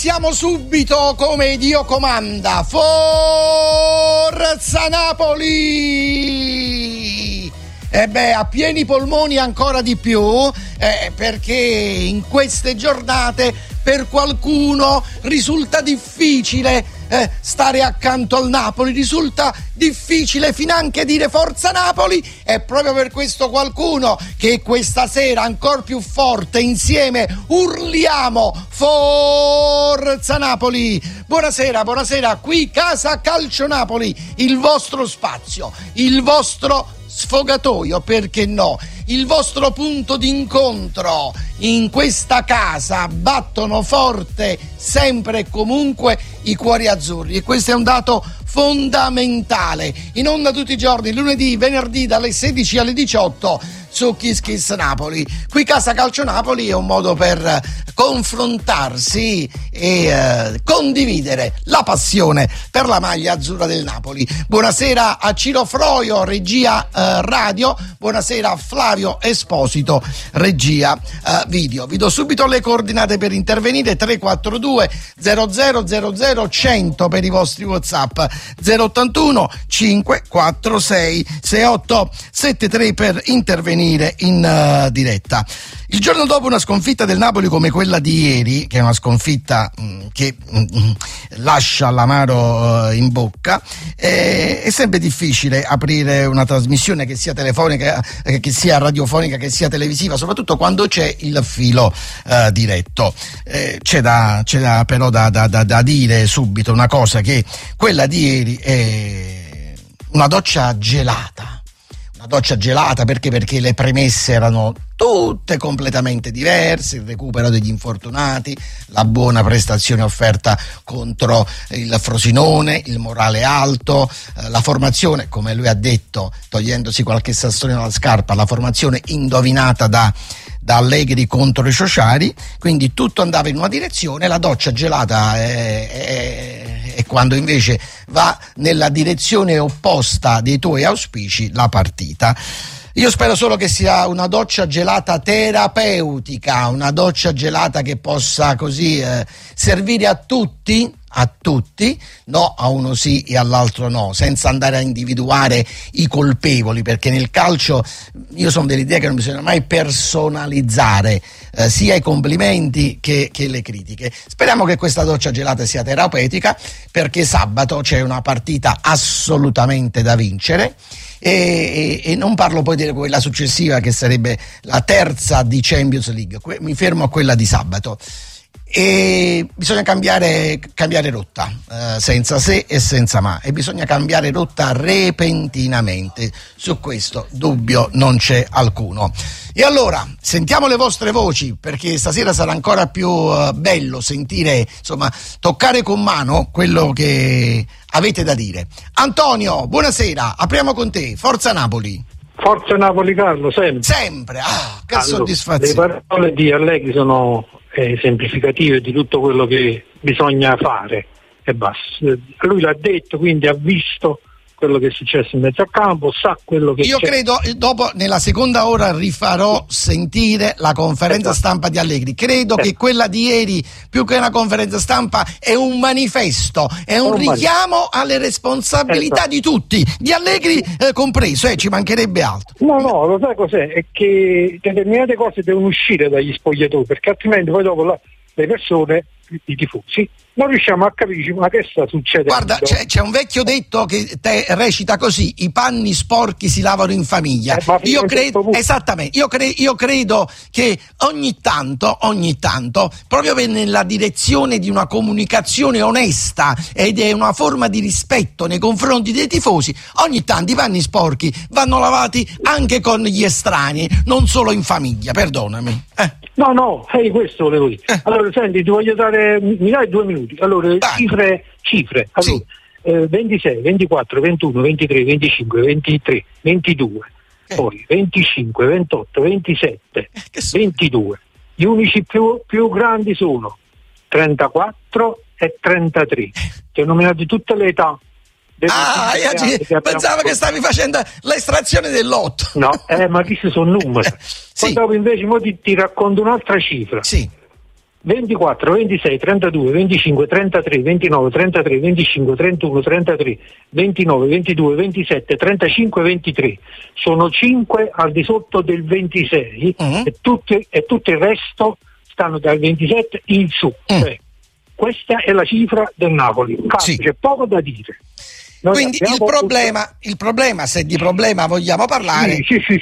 Siamo subito come Dio comanda. Forza Napoli! A pieni polmoni ancora di più, perché in queste giornate per qualcuno risulta difficile stare accanto al Napoli, risulta difficile finanche dire Forza Napoli. È proprio per questo qualcuno che questa sera ancora più forte insieme urliamo Forza Napoli. Buonasera, qui Casa Calcio Napoli, il vostro spazio, il vostro sfogatoio, perché no, il vostro punto d'incontro. In questa casa battono forte sempre e comunque i cuori azzurri, e questo è un dato fondamentale. In onda tutti i giorni, lunedì, venerdì dalle 16 alle 18 su Kiss Kiss Napoli. Qui Casa Calcio Napoli è un modo per confrontarsi e condividere la passione per la maglia azzurra del Napoli. Buonasera a Ciro Froio, regia radio. Buonasera a Flavio Esposito, regia video. Vi do subito le coordinate per intervenire: 342 0000 100 per i vostri WhatsApp, 081 546 6873 per intervenire in diretta. Il giorno dopo una sconfitta del Napoli come quella di ieri, che è una sconfitta che lascia l'amaro in bocca, è sempre difficile aprire una trasmissione, che sia telefonica, che sia radiofonica, che sia televisiva, soprattutto quando c'è il filo diretto. C'è però da dire subito una cosa, che quella di ieri è una doccia gelata. Una doccia gelata perché le premesse erano tutte completamente diverse: il recupero degli infortunati, la buona prestazione offerta contro il Frosinone, il morale alto, la formazione, come lui ha detto, togliendosi qualche sassolino dalla scarpa, la formazione indovinata da Allegri contro i Ciociari. Quindi tutto andava in una direzione. La doccia gelata è quando invece va nella direzione opposta dei tuoi auspici la partita. Io spero solo che sia una doccia gelata terapeutica, una doccia gelata che possa così servire a tutti, no a uno sì e all'altro no, senza andare a individuare i colpevoli, perché nel calcio io sono dell'idea che non bisogna mai personalizzare sia i complimenti che le critiche. Speriamo che questa doccia gelata sia terapeutica, perché sabato c'è una partita assolutamente da vincere. E non parlo poi di quella successiva, che sarebbe la terza di Champions League, mi fermo a quella di sabato. E bisogna cambiare rotta, senza se e senza ma, e bisogna cambiare rotta repentinamente. Su questo dubbio non c'è alcuno. E allora sentiamo le vostre voci, perché stasera sarà ancora più bello sentire, insomma, toccare con mano quello che avete da dire. Antonio, buonasera, apriamo con te. Forza Napoli. Forza Napoli, Carlo, sempre. Che soddisfazione. Le parole di Allegri sono semplificative di tutto quello che bisogna fare e basta. Lui l'ha detto, quindi ha visto quello che è successo in mezzo a campo, sa quello che io c'è. Credo dopo, nella seconda ora, rifarò sentire la conferenza stampa di Allegri. Credo che quella di ieri, più che una conferenza stampa, è un manifesto, è un richiamo alle responsabilità di tutti, di Allegri compreso, ci mancherebbe altro. No, lo sai cos'è? È che determinate cose devono uscire dagli spogliatoi, perché altrimenti poi dopo le persone, i tifosi, non riusciamo a capire ma che sta succedendo. Guarda, c'è un vecchio detto che recita così: i panni sporchi si lavano in famiglia. Io credo, esattamente, io credo che ogni tanto, proprio nella direzione di una comunicazione onesta ed è una forma di rispetto nei confronti dei tifosi, ogni tanto i panni sporchi vanno lavati anche con gli estranei, non solo in famiglia, perdonami. No, questo volevo dire. Allora, senti, ti voglio dare, mi dai 2 minuti. Allora, cifre. Allora, sì. 26, 24, 21, 23, 25, 23, 22, poi 25, 28, 27, 22. Gli unici più grandi sono 34 e 33. Ti ho nominato tutte le età. Pensavo che stavi facendo l'estrazione dell'otto. No, ma questi sono numeri. Poi dopo invece ti racconto un'altra cifra. Sì. 24, 26, 32, 25, 33, 29, 33, 25, 31, 33, 29, 22, 27, 35, 23. Sono 5 al di sotto del 26 e tutto il resto stanno dal 27 in su. Cioè, questa è la cifra del Napoli. Sì. C'è poco da dire. Quindi il problema, se di problema vogliamo parlare,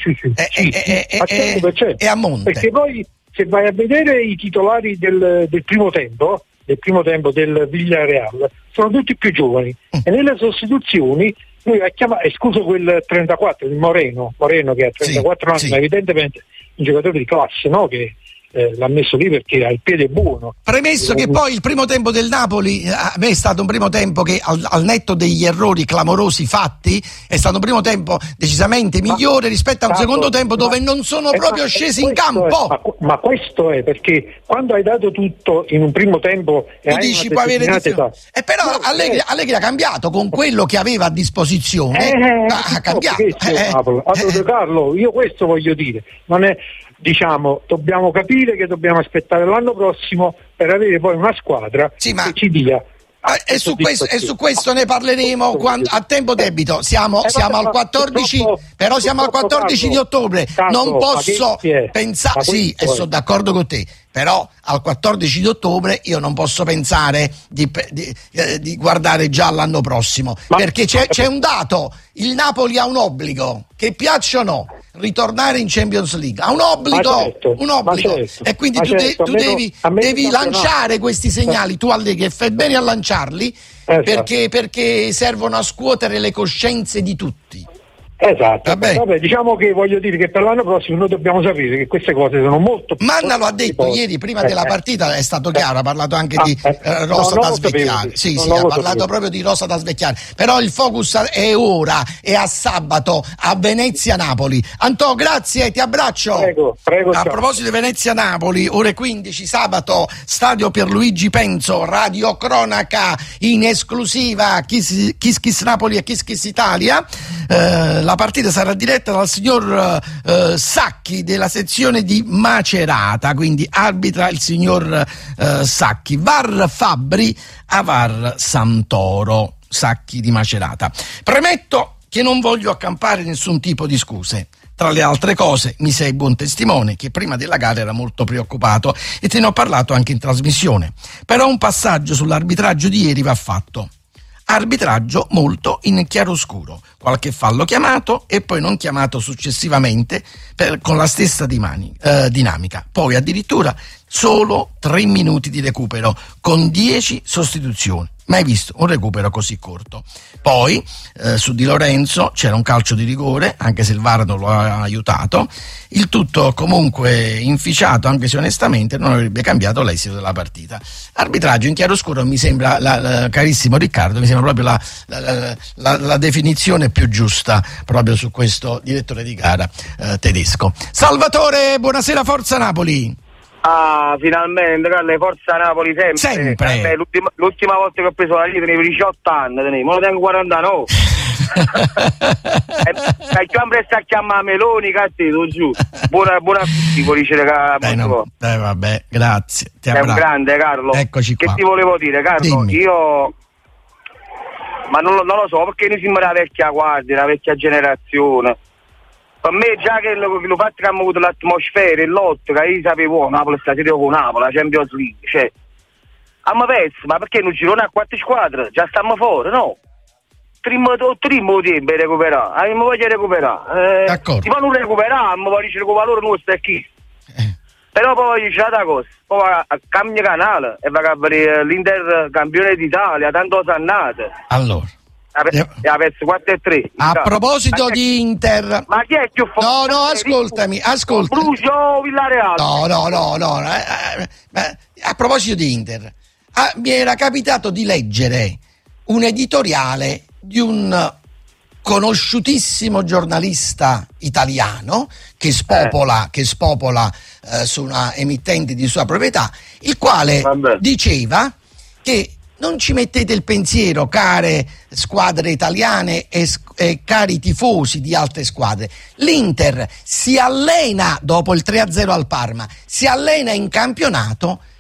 è a monte. Perché poi, se vai a vedere i titolari del primo tempo del Villarreal, sono tutti più giovani e nelle sostituzioni lui ha chiamato, escluso quel 34, il Moreno che ha 34 anni, ma evidentemente un giocatore di classe, no? Che l'ha messo lì perché ha il piede buono. Premesso che poi il primo tempo del Napoli a me è stato un primo tempo che al netto degli errori clamorosi fatti è stato un primo tempo decisamente migliore rispetto a un secondo tempo dove non sono proprio scesi in campo. Ma questo è perché quando hai dato tutto in un primo tempo e tu dici può avere però Allegri ha cambiato con quello che aveva a disposizione, ha cambiato. Allora, Carlo, io questo voglio dire, non è, diciamo, dobbiamo capire che dobbiamo aspettare l'anno prossimo per avere poi una squadra che ci dia. E su questo ne parleremo a tempo debito. Siamo al 14, però siamo al 14 di ottobre. Non posso pensare, sì, e sono d'accordo con te, però al 14 di ottobre io non posso pensare di guardare già l'anno prossimo, perché c'è un dato: il Napoli ha un obbligo, che piaccia o no, ritornare in Champions League, ha un obbligo, e quindi tu devi lanciare questi segnali. Tu Allegri fai bene a lanciarli, perché servono a scuotere le coscienze di tutti. Esatto. Vabbè, diciamo che voglio dire che per l'anno prossimo noi dobbiamo sapere che queste cose sono molto più. Manna lo ha detto ieri prima della partita, è stato chiaro, ha parlato anche di rosa da svecchiare. Sì, ha parlato proprio di rosa da svecchiare. Però il focus è ora, è a sabato a Venezia-Napoli. Antò, grazie, ti abbraccio. Prego. A proposito di Venezia-Napoli, ore 15 sabato, stadio Pierluigi Penzo, radio cronaca in esclusiva Kiss Napoli e Kiss Italia. La partita sarà diretta dal signor Sacchi della sezione di Macerata, quindi arbitra il signor Sacchi. VAR Fabbri, AVAR Santoro, Sacchi di Macerata. Premetto che non voglio accampare nessun tipo di scuse. Tra le altre cose, mi sei buon testimone che prima della gara era molto preoccupato e te ne ho parlato anche in trasmissione. Però un passaggio sull'arbitraggio di ieri va fatto. Arbitraggio molto in chiaroscuro, qualche fallo chiamato e poi non chiamato successivamente con la stessa dinamica. Poi addirittura solo 3 minuti di recupero con 10 sostituzioni. Mai visto un recupero così corto. Poi su Di Lorenzo c'era un calcio di rigore, anche se il VAR non lo ha aiutato. Il tutto comunque inficiato, anche se onestamente non avrebbe cambiato l'esito della partita. Arbitraggio in chiaroscuro mi sembra, carissimo Riccardo, mi sembra proprio la definizione più giusta proprio su questo direttore di gara tedesco. Salvatore, buonasera, Forza Napoli. Finalmente, Forza Napoli sempre. L'ultima volta che ho preso la lira tenevo 18 anni, ma lo tengo 49. Sempre sta a chiamare Meloni, cattivo giù. Buona a tutti, può dire vabbè, grazie. Sei un grande, Carlo. Eccoci qua. Che ti volevo dire, Carlo? Dimmi. Io non lo so, perché noi siamo la vecchia guardia, la vecchia generazione. Per me già che lo fatto che abbiamo avuto l'atmosfera e l'ottica, io sapevo Napoli stasera con Napoli, la Champions League, cioè abbiamo perso, ma perché non girone a 4 squadre? Già stiamo fuori, no? Primo tempo recuperare, abbiamo voglia di recuperare. D'accordo. Si fanno recuperare, ma poi dice che valore nostro è chi. Però poi c'è una cosa, poi cambia canale e va a vedere l'Inter campione d'Italia, tanto sannate. Allora. Ha perso 4-3. A proposito di Inter, ma chi è più forte? No, ascoltami. Brucio Villarreal. No. A proposito di Inter, mi era capitato di leggere un editoriale di un conosciutissimo giornalista italiano che spopola su una emittente di sua proprietà, il quale diceva che non ci mettete il pensiero, care squadre italiane e cari tifosi di altre squadre. L'Inter si allena dopo il 3-0 al Parma, si allena in campionato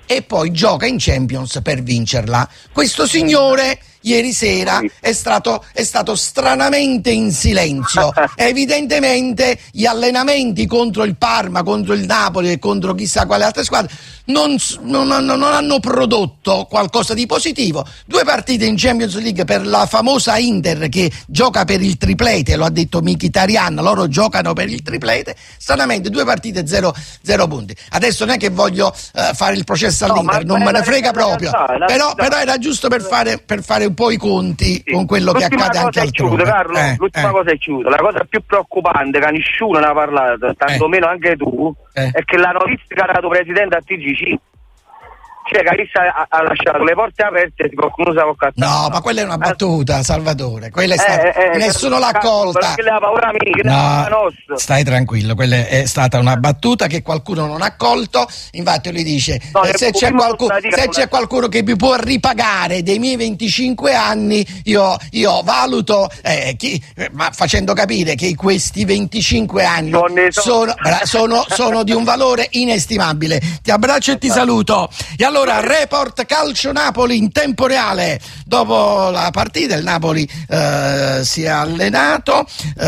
e poi gioca in Champions per vincerla. Questo signore ieri sera è stato stranamente in silenzio. Evidentemente gli allenamenti contro il Parma, contro il Napoli e contro chissà quale altre squadre non hanno prodotto qualcosa di positivo. 2 partite in Champions League per la famosa Inter che gioca per il triplete, lo ha detto Mkhitaryan, loro giocano per il triplete. Stranamente 2 partite 0 punti. Adesso non è che voglio fare il processo all'Inter, non me ne frega proprio, però era giusto per fare un po' i conti con quello che accade anche altrove. Carlo, l'ultima cosa è chiusa. La cosa più preoccupante che nessuno ne ha parlato, tanto meno anche tu, è che la notizia che ha dato presidente a TG5, cioè Carissa ha lasciato le porte aperte, qualcuno si può cattare. No, ma quella è una battuta, Salvatore, quella è stata, nessuno l'ha colta. Perché la paura mia, no, stai tranquillo, quella è stata una battuta che qualcuno non ha colto. Infatti lui dice se c'è qualcuno che mi può ripagare dei miei 25 anni, io valuto ma facendo capire che questi 25 anni sono di un valore inestimabile. Ti abbraccio e ti saluto. E allora, report Calcio Napoli in tempo reale. Dopo la partita il Napoli si è allenato,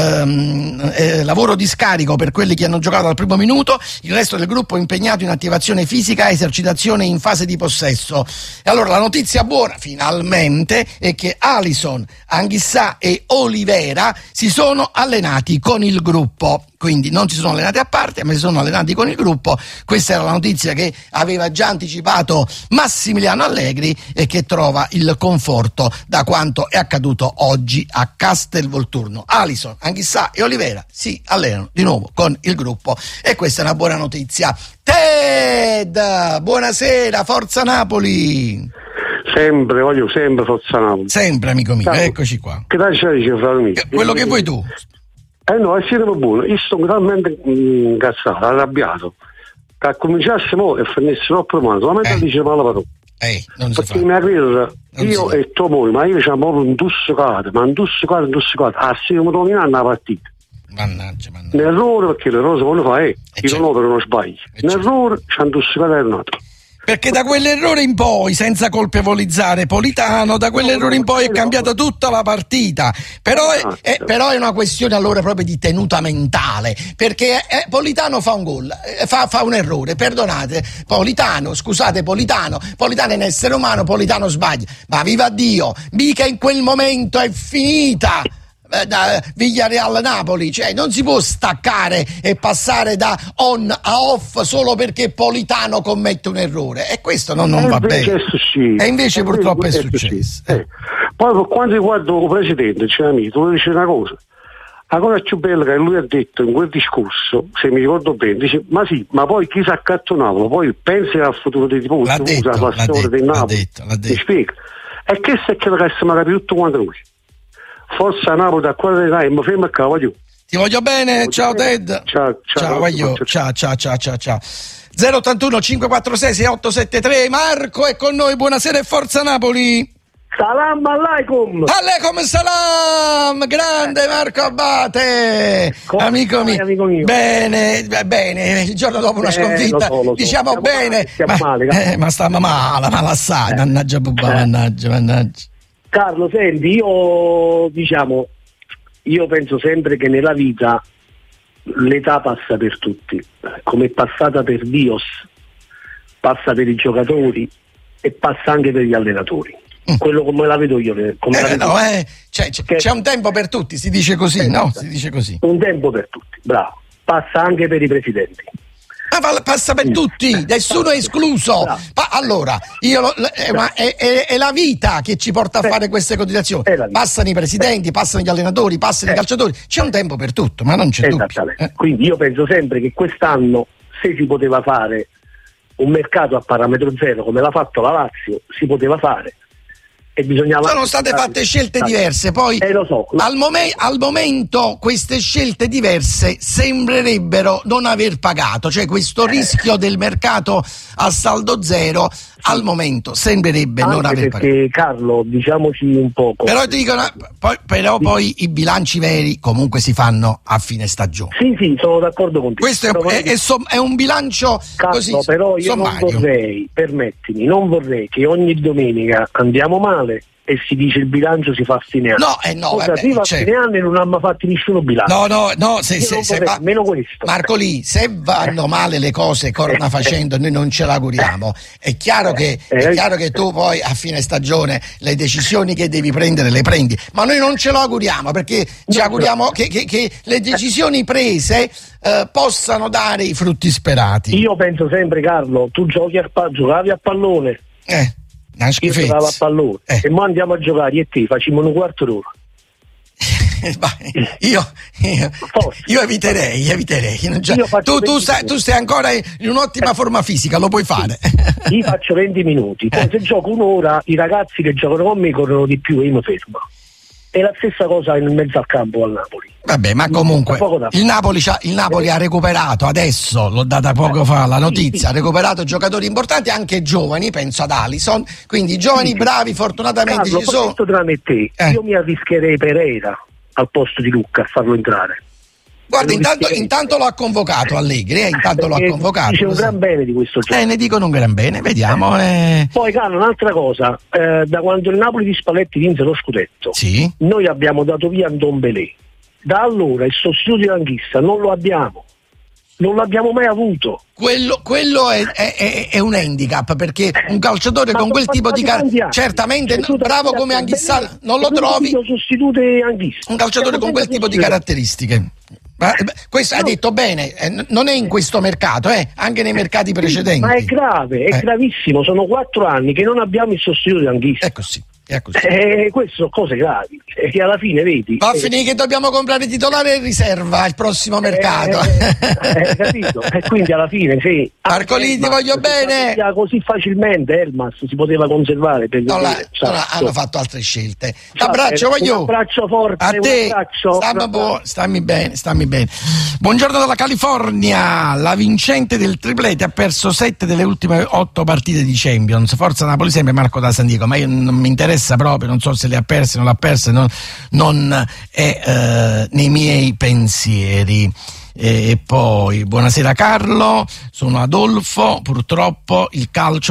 lavoro di scarico per quelli che hanno giocato dal primo minuto, il resto del gruppo è impegnato in attivazione fisica e esercitazione in fase di possesso. E allora la notizia buona finalmente è che Alisson, Anghissà e Olivera si sono allenati con il gruppo. Quindi non si sono allenati a parte, ma si sono allenati con il gruppo. Questa era la notizia che aveva già anticipato Massimiliano Allegri e che trova il conforto da quanto è accaduto oggi a Castelvolturno. Alisson, Anghissà e Olivera si allenano di nuovo con il gruppo e questa è una buona notizia. Ted, buonasera, Forza Napoli. Voglio sempre Forza Napoli. Sempre, amico mio, eccoci qua. Che dai dice fra amici? Quello che vuoi tu. No, è sempre buono. Io sto talmente incazzato, arrabbiato, che cominciassimo e finisse troppo male. Solamente dice male parola. Non si perché fa. mia crede, io e tua moglie, ma io c'ho proprio intossicato, stiamo dominando la partita. Mannaggia. L'errore, perché l'errore secondo fa io non ho per uno sbaglio. L'errore ci ha intossicato il nato. Perché da quell'errore in poi, senza colpevolizzare Politano, da quell'errore in poi è cambiata tutta la partita. Però è una questione allora proprio di tenuta mentale, perché Politano fa un gol, fa un errore, perdonate, Politano è un essere umano, Politano sbaglia, ma viva Dio, mica in quel momento è finita da Villarreal Napoli, cioè non si può staccare e passare da on a off solo perché Politano commette un errore, e questo non va bene. E invece purtroppo è successo. Poi per quanto riguarda il presidente, tu lo dici una cosa. La cosa più bella che lui ha detto in quel discorso, se mi ricordo bene, dice ma poi chi si accattonava, poi pensi al futuro dei tifosi, la passione del Napoli, mi spiega. E che se che siamo capito tutto quanto noi. Forza Napoli da qua e mi fermo a cavallo. Ti voglio bene, ciao Ted. Ciao voglio. Ciao. 081 546 6873. Marco è con noi, buonasera e Forza Napoli. Salam alaikum. Alaikum salam, grande Marco Abate. Amico mio. Bene, il giorno dopo una sconfitta, diciamo bene. Ma sta male assai, mannaggia bubba, mannaggia. Carlo, senti, io penso sempre che nella vita l'età passa per tutti, come è passata per Dios, passa per i giocatori e passa anche per gli allenatori. Quello come la vedo io. C'è un tempo per tutti, si dice così, no? Si dice così. Un tempo per tutti, bravo. Passa anche per i presidenti. Passa per tutti, nessuno è escluso. Allora, è la vita che ci porta a fare queste considerazioni. Passano i presidenti, passano gli allenatori, passano i calciatori. C'è un tempo per tutto, ma non c'è dubbio. Quindi io penso sempre che quest'anno, se si poteva fare un mercato a parametro zero come l'ha fatto la Lazio, si poteva fare. e bisognava... Sono state fatte scelte diverse, poi lo so. Al momento queste scelte diverse sembrerebbero non aver pagato, cioè questo rischio del mercato a saldo zero al momento sembrerebbe anche non aver perché, pagato. Carlo, diciamoci un poco. Però ti dicono, poi i bilanci veri comunque si fanno a fine stagione. Sì, sono d'accordo con te. Questo è un bilancio, Carlo, così però io sommario. non vorrei, permettimi, non vorrei che ogni domenica andiamo male e si dice il bilancio si fa a fine anno. Si fa a fine anno e non hanno fatto nessuno bilancio. No, se va, meno questo. Marco Lì, se vanno male le cose corna facendo, noi non ce l'auguriamo. È chiaro che tu poi a fine stagione le decisioni che devi prendere le prendi, ma noi non ce lo auguriamo, perché ci auguriamo che le decisioni prese possano dare i frutti sperati. Io penso sempre, Carlo, tu giocavi a pallone. Io giocavo a pallone e ora andiamo a giocare e te facciamo un quarto d'ora. Io eviterei. Tu stai ancora in un'ottima forma fisica, lo puoi fare. Io faccio 20 minuti, poi se gioco un'ora i ragazzi che giocano con me corrono di più e io mi fermo. È la stessa cosa in mezzo al campo al Napoli. Vabbè, ma comunque il Napoli ha recuperato adesso, l'ho data poco fa la notizia, ha recuperato giocatori importanti, anche giovani, penso ad Alisson, quindi giovani bravi fortunatamente Carlo, ci sono. Tra me e te, io mi arrischerei Pereira al posto di Lucca a farlo entrare. Guarda, intanto l'ha convocato Allegri, intanto l'ha convocato. Dice un gran bene di questo gioco. Ne dicono un gran bene, vediamo. Poi Carlo, un'altra cosa, da quando il Napoli di Spalletti vinse lo scudetto, noi abbiamo dato via Ndombele. Da allora il sostituto di Anghissa non lo abbiamo. Non l'abbiamo mai avuto. Quello è un handicap, perché un calciatore con quel tipo di certamente bravo come Anghissa non lo trovi. Un calciatore con quel tipo di caratteristiche. Questo ha detto bene, non è in questo mercato, anche nei mercati precedenti. Ma è grave, è gravissimo. Sono 4 anni che non abbiamo il sostituto di Anghissa. È così. Queste sono cose gravi che alla fine vedi va a finire che dobbiamo comprare titolare e riserva il prossimo mercato, capito? E quindi alla fine Marco Lì, ti voglio bene. Così facilmente Elmas si poteva conservare per hanno fatto altre scelte. Abbraccio, voglio un abbraccio forte a te, stammi bene. Buongiorno dalla California. La vincente del triplete ha perso 7 delle ultime 8 partite di Champions. Forza Napoli sempre, Marco da San Diego, ma io non mi interessa proprio, non so se le ha perse, non l'ha perse, non è nei miei pensieri. E poi buonasera Carlo, sono Adolfo. Purtroppo il calcio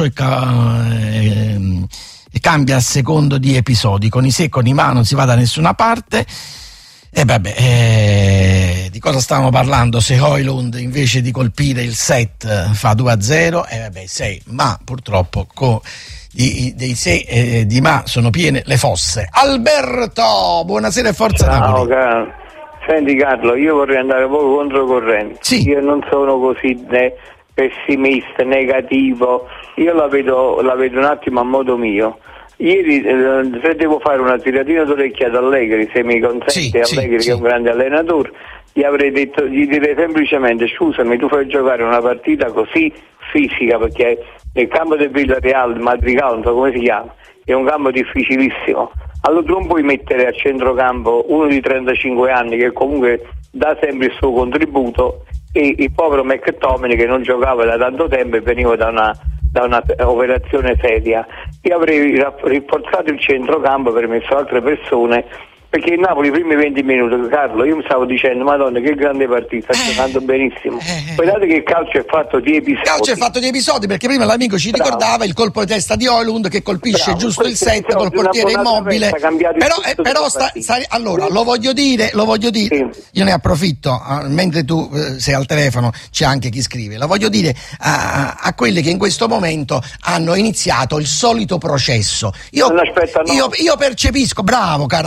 cambia a secondo di episodi, con i se e con i ma non si va da nessuna parte. E di cosa stavamo parlando? Se Højlund invece di colpire il set fa 2-0, ma purtroppo dei se di ma sono piene le fosse. Alberto, buonasera e forza Napoli. Ciao, senti Carlo, io vorrei andare poco controcorrente. Io non sono così pessimista, negativo, io la vedo un attimo a modo mio. Ieri se devo fare una tiratina d'orecchia ad Allegri, se mi consente, Allegri che è un grande allenatore, gli direi semplicemente: scusami, tu fai giocare una partita così fisica, perché nel campo del Villarreal, Madrigal, non so come si chiama, è un campo difficilissimo. Allora tu non puoi mettere a centrocampo uno di 35 anni che comunque dà sempre il suo contributo e il povero McTominay che non giocava da tanto tempo e veniva da una operazione seria. Io avrei rinforzato il centrocampo, avrei messo altre persone, perché il Napoli i primi 20 minuti, Carlo, io mi stavo dicendo: Madonna, che grande partita, sta giocando benissimo. Guardate che il calcio è fatto di episodi. Perché prima l'amico ci ricordava il colpo di testa di Højlund che colpisce giusto il set col portiere immobile. Però allora lo voglio dire, io ne approfitto, mentre tu sei al telefono c'è anche chi scrive, lo voglio dire a quelli che in questo momento hanno iniziato il solito processo. Io percepisco, bravo caro Alberto, io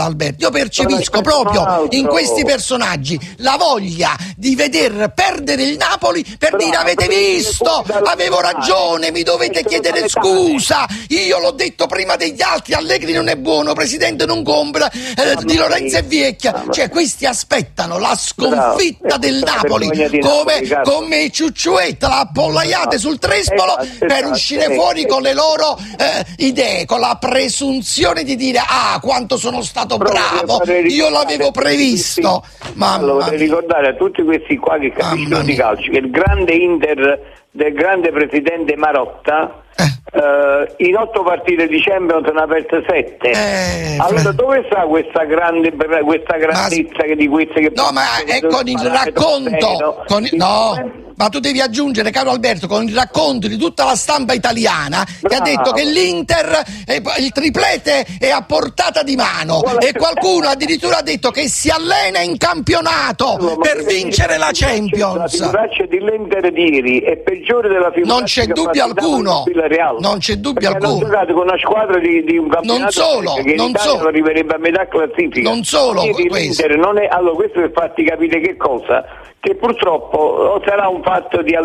io percepisco proprio in questi personaggi la voglia di veder perdere il Napoli per dire: avete visto, avevo ragione, mi dovete chiedere scusa, io l'ho detto prima degli altri, Allegri non è buono, presidente non compra, Di Lorenzo è vecchia. Cioè questi aspettano la sconfitta del Napoli come Ciucciuetta, la appollaiate sul trespolo per uscire fuori con le loro idee, con la presunzione di dire: quanto sono stato bravo, io l'avevo previsto. Vorrei ricordare a tutti questi qua che capiscono di calcio che il grande Inter del grande presidente Marotta in 8 partite di Champions ne ha aperte 7. Allora dove sta questa grandezza di queste che... No, ma è con il racconto ma tu devi aggiungere, caro Alberto, con il racconto di tutta la stampa italiana che ha detto che l'Inter, il triplete è a portata di mano, e qualcuno addirittura ha detto che si allena in campionato per vincere la Champions. La figuraccia dell'Inter di ieri è peggiore della figuraccia. Non c'è dubbio alcuno. Non c'è dubbio alcuno. Hanno giocato con una squadra di un campionato che in Italia arriverebbe a metà classifica. Non solo questo. Non è, allora questo per farti capire che cosa, che purtroppo sarà un fatto di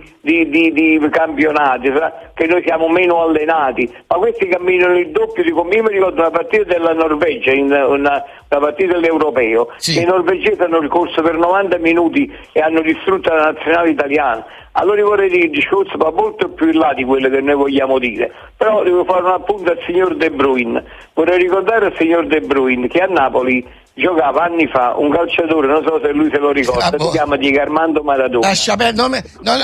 campionati, che noi siamo meno allenati, ma questi camminano il doppio di come. Io mi ricordo una partita della Norvegia, una partita dell'Europeo, che i norvegesi hanno ricorso per 90 minuti e hanno distrutto la nazionale italiana. Allora vorrei dire, il discorso va molto più in là di quello che noi vogliamo dire, però devo fare un appunto al signor De Bruyne. Vorrei ricordare al signor De Bruyne che a Napoli giocava anni fa un calciatore, non so se lui se lo ricorda, si chiama Diego Armando Maradona. Lascia perdere,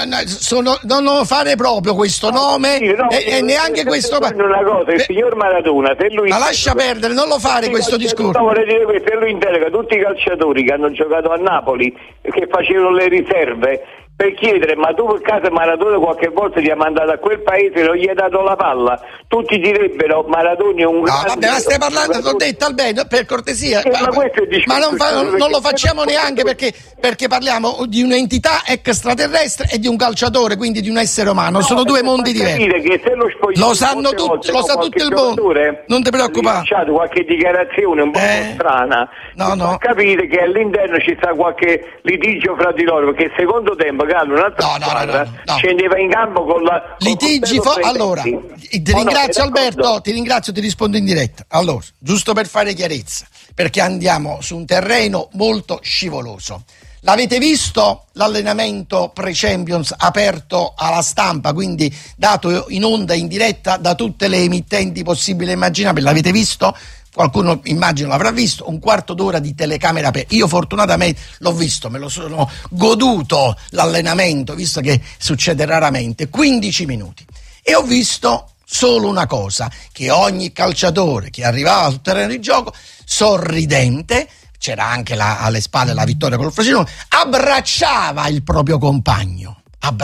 non fare proprio questo nome e neanche questo. Una cosa, il signor Maradona, se lui... Ma lascia perdere, non lo fare questo discorso. No, vorrei dire questo, se lui interroga tutti i calciatori che hanno giocato a Napoli, che facevano le riserve, per chiedere: ma tu per caso Maradona qualche volta ti ha mandato a quel paese e non gli hai dato la palla? Tutti direbbero: Maradona è un grande... vabbè, ma stai parlando, l'ho detto Alberto, per cortesia, ma non lo facciamo neanche perché parliamo di un'entità extraterrestre e di un calciatore, quindi di un essere umano, sono due mondi diversi. Che se lo sanno tutti, lo sa tutto il mondo, non ti preoccupare. Ha lasciato qualche dichiarazione un po' strana, capire che all'interno ci sta qualche litigio fra di loro, perché il secondo tempo un'altra squadra scendeva in campo con la litigi. Allora ti ringrazio Alberto, ti ringrazio, ti rispondo in diretta. Allora, giusto per fare chiarezza, perché andiamo su un terreno molto scivoloso. L'avete visto l'allenamento pre-Champions aperto alla stampa, quindi dato in onda in diretta da tutte le emittenti possibili e immaginabili? L'avete visto? Qualcuno immagino l'avrà visto, un quarto d'ora di telecamera aperta. Io fortunatamente l'ho visto, me lo sono goduto l'allenamento, visto che succede raramente, 15 minuti. E ho visto solo una cosa, che ogni calciatore che arrivava sul terreno di gioco, sorridente, c'era anche alle spalle la vittoria col Frosinone, abbracciava il proprio compagno.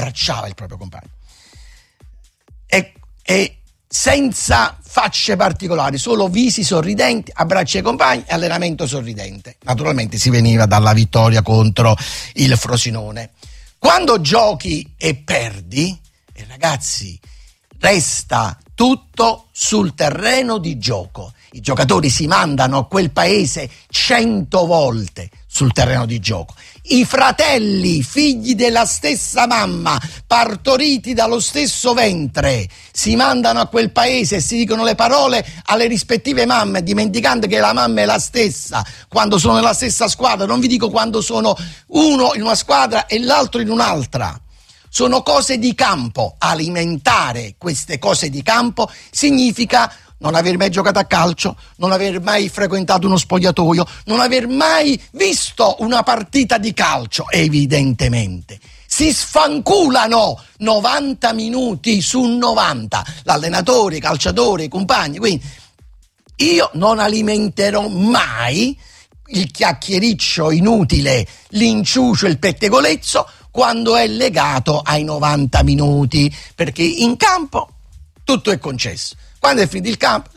E senza facce particolari, solo visi sorridenti, abbracci ai compagni e allenamento sorridente. Naturalmente si veniva dalla vittoria contro il Frosinone. Quando giochi e perdi, ragazzi, resta tutto sul terreno di gioco. I giocatori si mandano a quel paese 100 volte sul terreno di gioco. I fratelli, figli della stessa mamma, partoriti dallo stesso ventre, si mandano a quel paese e si dicono le parole alle rispettive mamme, dimenticando che la mamma è la stessa quando sono nella stessa squadra. Non vi dico quando sono uno in una squadra e l'altro in un'altra. Sono cose di campo. Alimentare queste cose di campo significa non aver mai giocato a calcio, non aver mai frequentato uno spogliatoio, non aver mai visto una partita di calcio. Evidentemente si sfanculano 90 minuti su 90, l'allenatore, i calciatori, i compagni. Quindi io non alimenterò mai il chiacchiericcio inutile, l'inciucio, il pettegolezzo quando è legato ai 90 minuti, perché in campo tutto è concesso. Quando è finito il campo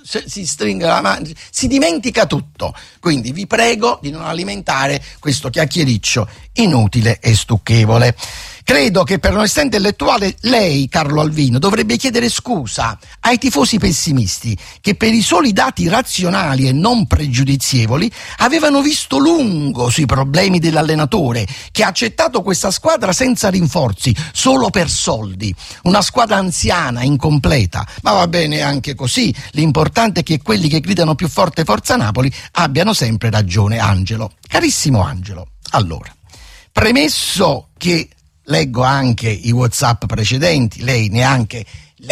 si stringe la mano, si dimentica tutto. Quindi vi prego di non alimentare questo chiacchiericcio inutile e stucchevole. Credo che per onestà intellettuale lei, Carlo Alvino, dovrebbe chiedere scusa ai tifosi pessimisti che per i soli dati razionali e non pregiudizievoli avevano visto lungo sui problemi dell'allenatore che ha accettato questa squadra senza rinforzi, solo per soldi. Una squadra anziana, incompleta, ma va bene anche così. L'importante è che quelli che gridano più forte Forza Napoli abbiano sempre ragione, Angelo. Carissimo Angelo, allora, premesso che leggo anche i WhatsApp precedenti, lei neanche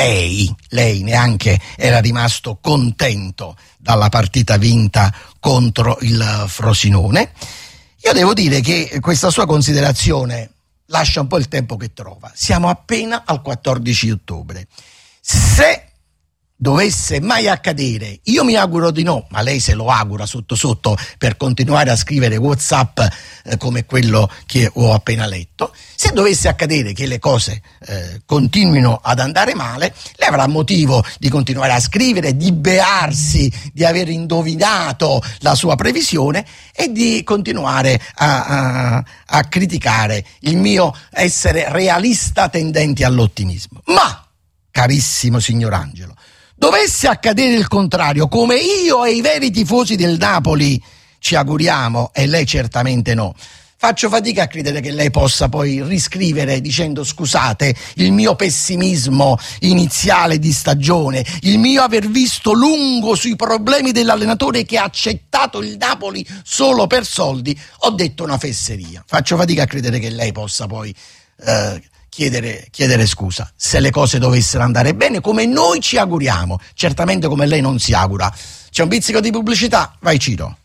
era rimasto contento dalla partita vinta contro il Frosinone. Io devo dire che questa sua considerazione lascia un po' il tempo che trova. Siamo appena al 14 ottobre. Se dovesse mai accadere, io mi auguro di no, ma lei se lo augura sotto sotto per continuare a scrivere WhatsApp come quello che ho appena letto, se dovesse accadere che le cose continuino ad andare male, lei avrà motivo di continuare a scrivere, di bearsi di aver indovinato la sua previsione e di continuare a criticare il mio essere realista tendente all'ottimismo. Ma, carissimo signor Angelo, dovesse accadere il contrario, come io e i veri tifosi del Napoli ci auguriamo, e lei certamente no, faccio fatica a credere che lei possa poi riscrivere dicendo: scusate, il mio pessimismo iniziale di stagione, il mio aver visto lungo sui problemi dell'allenatore che ha accettato il Napoli solo per soldi, ho detto una fesseria. Faccio fatica a credere che lei possa poi chiedere scusa se le cose dovessero andare bene, come noi ci auguriamo, certamente come lei non si augura. C'è un pizzico di pubblicità, vai Ciro.